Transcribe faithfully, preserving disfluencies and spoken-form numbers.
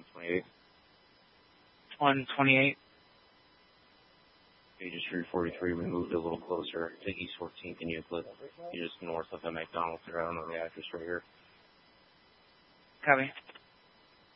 one twenty-eight. one twenty-eight. Pages three forty-three, we moved a little closer to East fourteenth and Euclid. You're just north of the McDonald's there. I don't know the address right here. Copy.